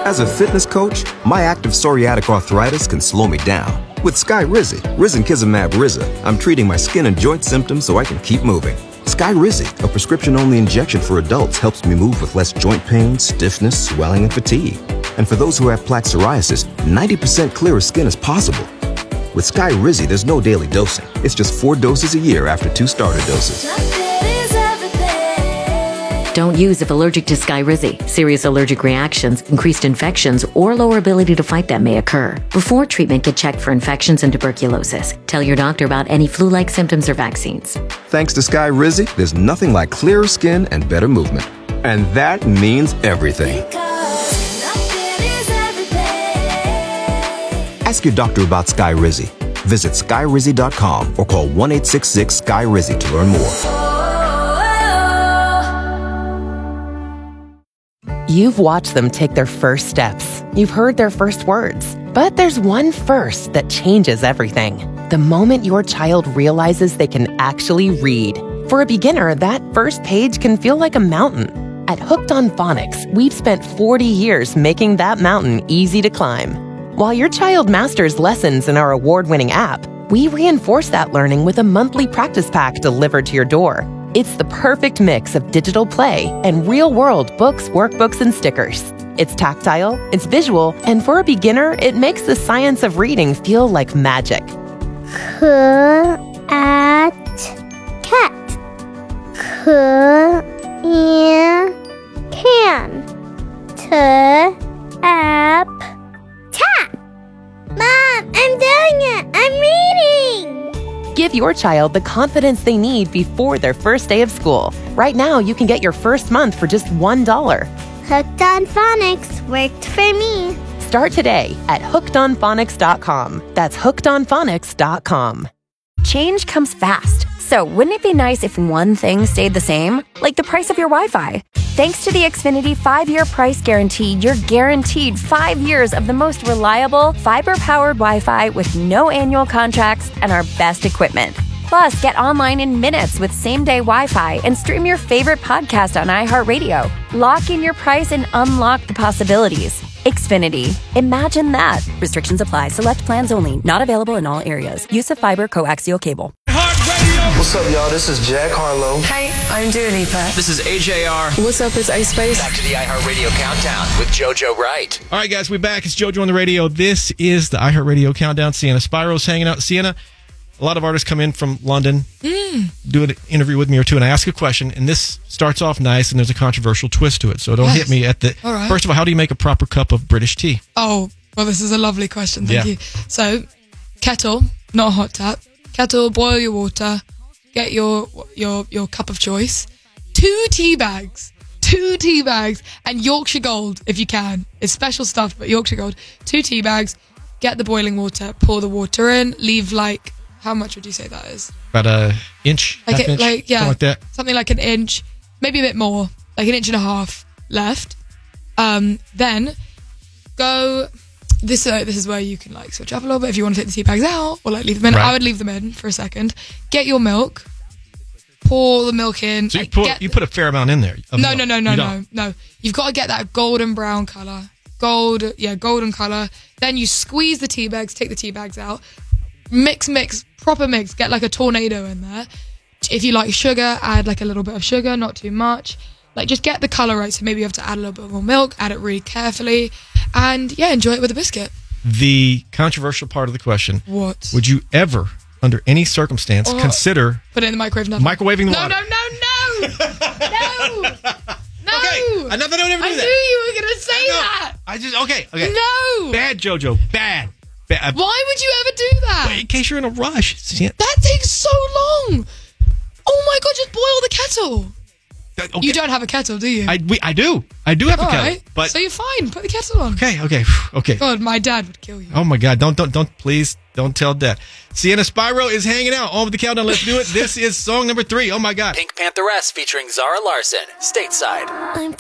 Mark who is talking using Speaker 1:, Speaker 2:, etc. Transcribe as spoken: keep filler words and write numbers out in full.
Speaker 1: As a fitness coach, my active psoriatic arthritis can slow me down. With Skyrizi, risankizumab Riza, I'm treating my skin and joint symptoms so I can keep moving. Skyrizi, a prescription-only injection for adults, helps me move with less joint pain, stiffness, swelling, and fatigue. And for those who have plaque psoriasis, ninety percent clearer skin is possible. With Skyrizi, there's no daily dosing. It's just four doses a year after two starter doses.
Speaker 2: Don't use if allergic to Skyrizi. Serious allergic reactions, increased infections, or lower ability to fight them may occur. Before treatment, get checked for infections and tuberculosis. Tell your doctor about any flu-like symptoms or vaccines.
Speaker 1: Thanks to Skyrizi, there's nothing like clearer skin and better movement. And that means everything. Ask your doctor about Skyrizi. Visit Skyrizi dot com or call one eight six six Sky Rizi to learn more.
Speaker 3: You've watched them take their first steps. You've heard their first words. But there's one first that changes everything. The moment your child realizes they can actually read. For a beginner, that first page can feel like a mountain. At Hooked on Phonics, we've spent forty years making that mountain easy to climb. While your child masters lessons in our award-winning app, we reinforce that learning with a monthly practice pack delivered to your door. It's the perfect mix of digital play and real-world books, workbooks, and stickers. It's tactile, it's visual, and for a beginner, it makes the science of reading feel like magic.
Speaker 4: C at cat. C in can. T app tap. Mom, I'm doing it. I'm reading.
Speaker 3: Give your child the confidence they need before their first day of school. Right now, you can get your first month for just one dollar.
Speaker 4: Hooked on Phonics worked for me.
Speaker 3: Start today at hooked on phonics dot com. That's hooked on phonics dot com.
Speaker 5: Change comes fast, so wouldn't it be nice if one thing stayed the same? Like the price of your Wi-Fi. Thanks to the Xfinity five-year price guarantee, you're guaranteed five years of the most reliable, fiber-powered Wi-Fi with no annual contracts and our best equipment. Plus, get online in minutes with same-day Wi-Fi and stream your favorite podcast on iHeartRadio. Lock in your price and unlock the possibilities. Xfinity. Imagine that. Restrictions apply. Select plans only. Not available in all areas. Use of fiber coaxial cable.
Speaker 6: What's up, y'all? This is Jack Harlow.
Speaker 7: Hey, I'm Dua Lipa.
Speaker 8: This is A J R.
Speaker 7: What's up, it's Ice Spice.
Speaker 8: Back to the iHeartRadio Countdown with JoJo Wright.
Speaker 9: All right, guys, we're back. It's JoJo on the radio. This is the iHeartRadio Countdown. Sienna Spiro's hanging out. Sienna, a lot of artists come in from London,
Speaker 7: mm.
Speaker 9: do an interview with me or two, and I ask a question, and this starts off nice, and there's a controversial twist to it, so don't
Speaker 7: yes.
Speaker 9: hit me at the...
Speaker 7: All right.
Speaker 9: First of all, how do you make a proper cup of British tea?
Speaker 7: Oh, well, this is a lovely question. Thank
Speaker 9: yeah.
Speaker 7: you. So, kettle, not a hot tap. Kettle, boil your water. Get your your your cup of choice. Two tea bags. Two tea bags. And Yorkshire Gold, if you can. It's special stuff, but Yorkshire Gold. Two tea bags. Get the boiling water. Pour the water in. Leave, like, how much would you say that is?
Speaker 9: About an inch,
Speaker 7: like
Speaker 9: half
Speaker 7: it,
Speaker 9: inch,
Speaker 7: like, yeah,
Speaker 9: something like that.
Speaker 7: Something like an inch. Maybe a bit more. Like an inch and a half left. Um, then, go... This uh, this is where you can like switch up a little bit if you want to take the tea bags out or like leave them in.
Speaker 9: Right.
Speaker 7: I would leave them in for a second. Get your milk, pour the milk in.
Speaker 9: So you
Speaker 7: like,
Speaker 9: put
Speaker 7: get
Speaker 9: you put a fair amount in there.
Speaker 7: No, no, no, no,
Speaker 9: You
Speaker 7: no,
Speaker 9: don't.
Speaker 7: no. You've got to get that golden brown color, gold, yeah, golden color. Then you squeeze the tea bags, take the tea bags out, mix, mix, proper mix. Get like a tornado in there. If you like sugar, add like a little bit of sugar, not too much. Like, just get the colour right, so maybe you have to add a little bit more milk, add it really carefully, and, yeah, enjoy it with a biscuit.
Speaker 9: The controversial part of the question.
Speaker 7: What?
Speaker 9: Would you ever, under any circumstance,
Speaker 7: Oh,
Speaker 9: consider...
Speaker 7: Put it in the microwave, never.
Speaker 9: Microwaving the
Speaker 7: no,
Speaker 9: water?
Speaker 7: No, no, no, no! No!
Speaker 9: Okay, another don't ever do
Speaker 7: I
Speaker 9: that.
Speaker 7: knew you were going to say
Speaker 9: I know.
Speaker 7: that!
Speaker 9: I just... Okay, okay.
Speaker 7: No!
Speaker 9: Bad, JoJo. Bad. Bad.
Speaker 7: Why would you ever do that?
Speaker 9: Well, in case you're in a rush. See it?
Speaker 7: That takes so long! Oh my god, just boil the kettle!
Speaker 9: That- okay.
Speaker 7: You don't have a kettle, do you?
Speaker 9: I, we, I do. I do have a
Speaker 7: All
Speaker 9: kettle.
Speaker 7: right,
Speaker 9: But...
Speaker 7: so you're fine. Put the kettle on.
Speaker 9: Okay, okay, okay.
Speaker 7: God, my dad would kill you.
Speaker 9: Oh my God! Don't don't don't please don't tell Dad. Sienna Spyro is hanging out on with the countdown. Let's do it. This is song number three. Oh my God!
Speaker 8: Pink Pantheress featuring Zara Larson, Stateside.
Speaker 4: I'm